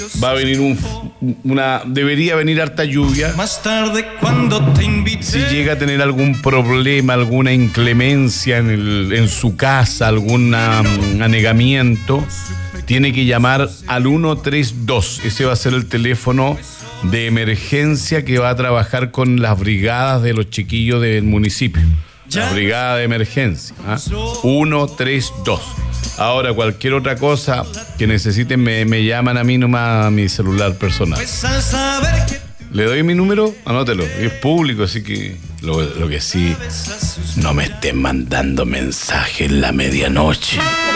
Va a venir debería venir harta lluvia. Más tarde cuando te invité. Si llega a tener algún problema, alguna inclemencia en su casa, algún anegamiento, tiene que llamar al 132. Ese va a ser el teléfono de emergencia que va a trabajar con las brigadas de los chiquillos del municipio. La brigada de emergencia. 132. Ahora, cualquier otra cosa que necesiten, me llaman a mí nomás a mi celular personal. ¿Le doy mi número? Anótelo. Es público, así que lo que sí, no me estén mandando mensajes en la medianoche.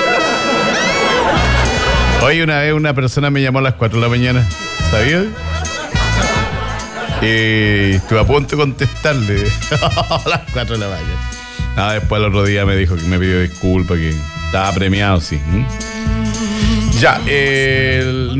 Hoy una vez una persona me llamó a las 4 de la mañana. ¿Sabías? Estuve a punto de contestarle a las 4 de la mañana. Después el otro día me dijo que me pidió disculpas, que estaba premiado, sí. Ya, el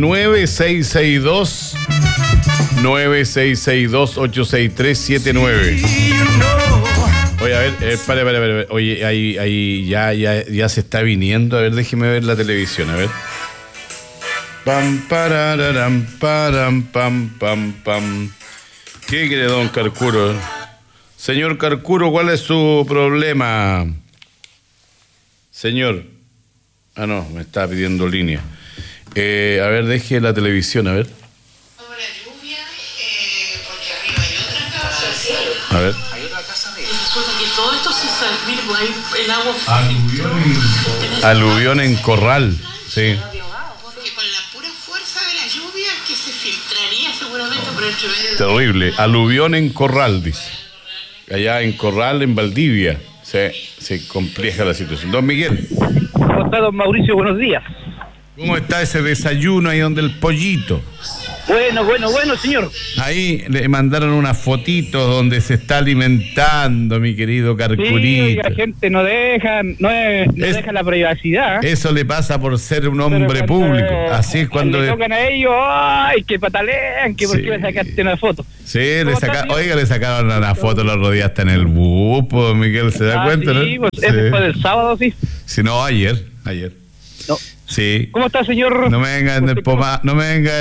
9662-86379. Oye, a ver, espera. Oye, ahí ya se está viniendo. A ver, déjeme ver la televisión, a ver. Pam, parararam, param, pam, pam, pam. ¿Qué quiere don Carcuro? Señor Carcuro, ¿cuál es su problema? Señor. No, me está pidiendo línea. A ver, deje la televisión, a ver. Sobre la lluvia, porque arriba hay otra casa. A ver. Hay otra casa de... Resulta que todo esto se sale, mire, pues hay el agua... Aluvión en Corral, sí. Porque con la pura fuerza de la lluvia que se filtraría seguramente por entre medio... Terrible. Aluvión en Corral, dice. Allá en Corral, en Valdivia, se complica la situación. Don Miguel. ¿Cómo está, don Mauricio? Buenos días. ¿Cómo está ese desayuno ahí donde el pollito? Bueno, señor. Ahí le mandaron unas fotitos donde se está alimentando, mi querido Carcurito. Sí, la gente no deja la privacidad. Eso le pasa por ser un hombre público. Así es cuando le tocan a ellos, ¡ay, que patalean! Que sí. ¿Por qué me sacaste una foto? Sí, le sacaron una foto el otro día hasta en el bus, Miguel, ¿se da cuenta? Sí, ¿no? Pues sí. Ese fue del sábado, sí. Sí, no, ayer. No. Sí. ¿Cómo está, señor? No me venga a vender pomada. No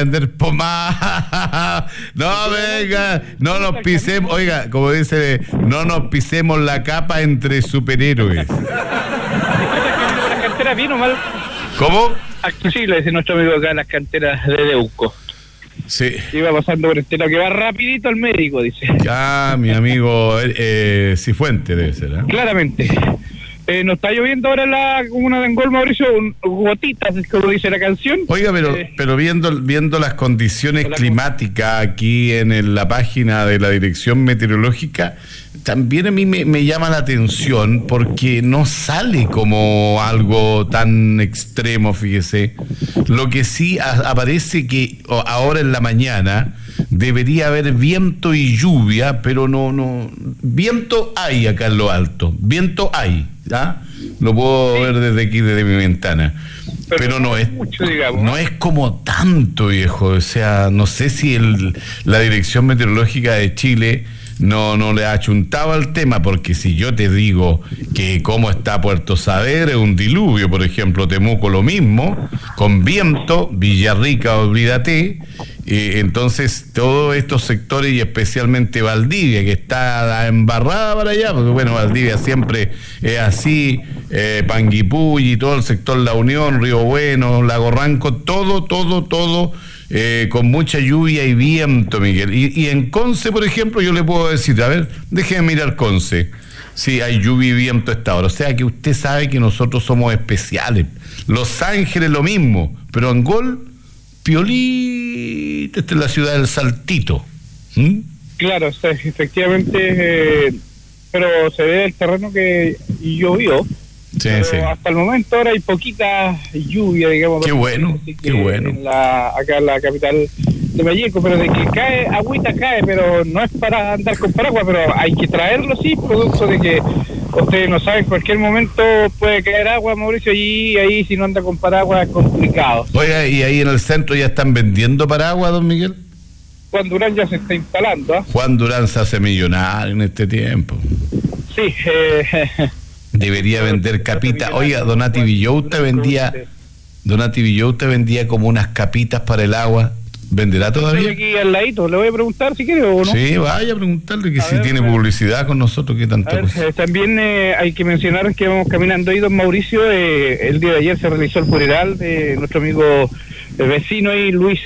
venga. No nos pisemos. Oiga, como dice, no nos pisemos la capa entre superhéroes. ¿Las canteras bien o mal? ¿Cómo? Accesible, dice nuestro amigo acá en las canteras de Deuco. Sí. Iba pasando por este lado, que va rapidito al médico, dice. Ya, mi amigo Cifuente debe ser, ¿eh? Claramente. ¿No está lloviendo ahora en la comuna de Angol, Mauricio? Gotitas, es como dice la canción. Oiga, pero viendo las condiciones climáticas aquí en la página de la Dirección Meteorológica, también a mí me llama la atención porque no sale como algo tan extremo, fíjese. Lo que sí aparece que ahora en la mañana debería haber viento y lluvia, pero no. Viento hay acá en lo alto, viento hay, ¿ya? Lo puedo ver desde aquí, desde mi ventana. Pero no es mucho, digamos. No es como tanto, viejo. O sea, no sé si la Dirección Meteorológica de Chile no le achuntaba al tema, porque si yo te digo que cómo está Puerto Saavedra, un diluvio, por ejemplo, Temuco lo mismo, con viento, Villarrica, olvídate. Entonces todos estos sectores y especialmente Valdivia, que está embarrada para allá, porque bueno, Valdivia siempre es así, Panguipulli, todo el sector La Unión, Río Bueno, Lago Ranco, todo con mucha lluvia y viento, Miguel. Y en Conce, por ejemplo, yo le puedo decir, a ver, déjeme mirar Conce. Sí, hay lluvia y viento a esta hora. O sea que usted sabe que nosotros somos especiales. Los Ángeles lo mismo, pero Angol, piolita, esta es la ciudad del Saltito. Claro, o sea, efectivamente, pero se ve el terreno que llovió. Sí. Hasta el momento ahora hay poquita lluvia, digamos. Qué bueno. Acá en la capital de Vallejo, pero de que cae, agüita cae, pero no es para andar con paraguas, pero hay que traerlo, sí, producto de que ustedes no saben, en cualquier momento puede caer agua, Mauricio, y ahí si no anda con paraguas es complicado. Oiga, ¿y ahí en el centro ya están vendiendo paraguas, don Miguel? Juan Durán ya se está instalando, ¿eh? Juan Durán se hace millonario en este tiempo. Sí, debería vender capita. Oiga, Donati Villota vendía Donati Villó te vendía como unas capitas para el agua. ¿Venderá todavía? Aquí al ladito, le voy a preguntar si quiere o no. Sí, vaya a preguntarle que A si ver, tiene publicidad con nosotros, qué tanto. También hay que mencionar que vamos caminando ahí, don Mauricio. El día de ayer se realizó el funeral de nuestro amigo vecino ahí, Luis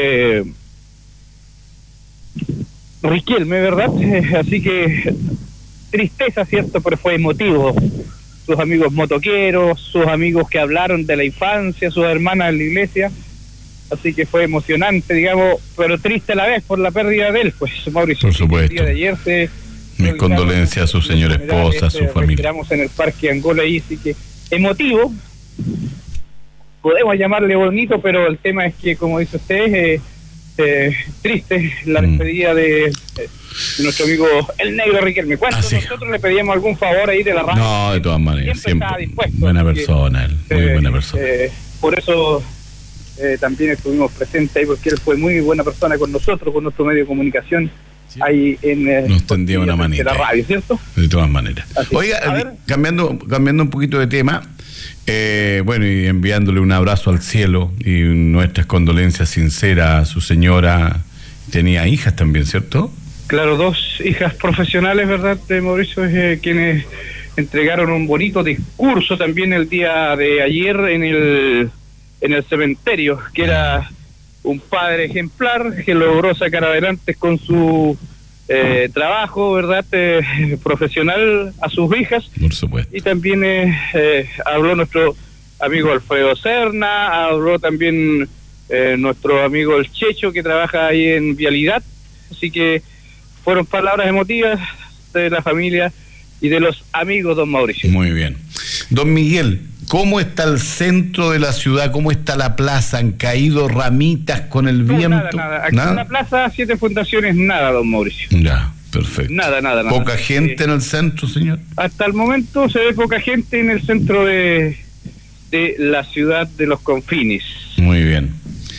Riquelme, ¿verdad? Así que tristeza, ¿cierto? Pero fue emotivo. Sus amigos motoqueros, sus amigos que hablaron de la infancia, sus hermanas en la iglesia. Así que fue emocionante, digamos, pero triste a la vez por la pérdida de él, pues, Mauricio. Por supuesto. El día de ayer mis condolencias a su señora esposa, a su familia. Esperamos en el Parque Angola ahí, así que emotivo. Podemos llamarle bonito, pero el tema es que, como dice usted, triste la despedida de nuestro amigo el Negro Riquelme. ¿Cuánto nosotros le pedíamos algún favor ahí de la radio? No, de todas maneras, siempre estaba dispuesto. Buena persona, él, muy buena persona. Por eso también estuvimos presentes ahí, porque él fue muy buena persona con nosotros, con nuestro medio de comunicación. Sí. Ahí en nos tendía una manita de la radio, ¿cierto? De todas maneras. Así. Oiga, cambiando un poquito de tema, bueno, y enviándole un abrazo al cielo y nuestras condolencias sinceras a su señora. Tenía hijas también, ¿cierto? Claro, 2 hijas profesionales, ¿verdad, Mauricio? Quienes entregaron un bonito discurso también el día de ayer en el cementerio, que era un padre ejemplar que logró sacar adelante con su trabajo, ¿verdad? Profesional a sus hijas. Por supuesto. Y también habló nuestro amigo Alfredo Serna, habló también nuestro amigo el Checho, que trabaja ahí en Vialidad. Así que fueron palabras emotivas de la familia y de los amigos, don Mauricio. Muy bien. Don Miguel, ¿cómo está el centro de la ciudad? ¿Cómo está la plaza? ¿Han caído ramitas con el viento? Nada. Aquí en la plaza 7 Fundaciones, nada, don Mauricio. Ya, perfecto. Nada. ¿Poca gente en el centro, señor? Hasta el momento se ve poca gente en el centro de la ciudad de Los Confines. Muy bien.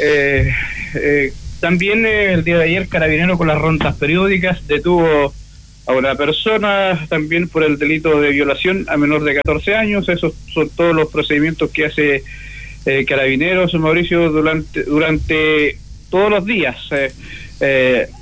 También el día de ayer Carabinero, con las rondas periódicas, detuvo a una persona también por el delito de violación a menor de 14 años. Esos son todos los procedimientos que hace Carabineros, Mauricio, durante todos los días.